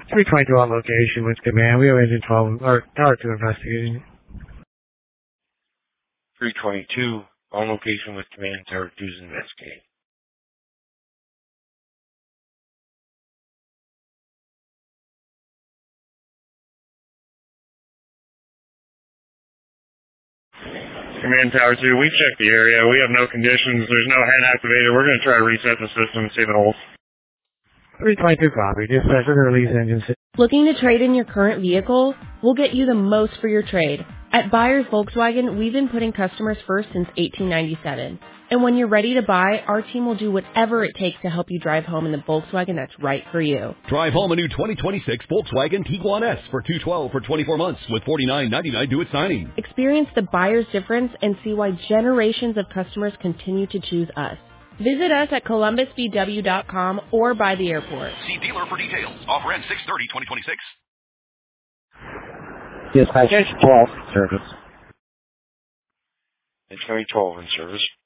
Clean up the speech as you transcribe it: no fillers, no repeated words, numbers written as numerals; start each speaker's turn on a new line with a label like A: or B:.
A: 322 on location with command. We have engine 12 or tower 2 investigating.
B: 322 on location with command. Tower 2's investigating. Command Tower 2, we checked the area. We have no conditions. There's no hand activated. We're going to try to reset the system and see if it holds.
A: 322 copy. Dispatch, we're going to release engine 6.
C: Looking to trade in your current vehicle? We'll get you the most for your trade. At Buyers Volkswagen, we've been putting customers first since 1897. And when you're ready to buy, our team will do whatever it takes to help you drive home in the Volkswagen that's right for you.
D: Drive home a new 2026 Volkswagen Tiguan S for $212 for 24 months with $49.99 due at signing.
C: Experience the buyer's difference and see why generations of customers continue to choose us. Visit us at columbusvw.com or by the airport.
D: See dealer for details. Offer ends 6/30/2026.
A: Dispatch, engine 12 service.
B: Engine 12 in service.